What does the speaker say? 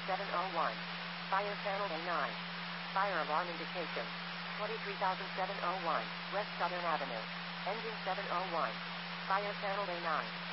23,701. Fire channel A9. Fire alarm indication. 23,701, West Southern Avenue. Engine 701. Fire channel A9.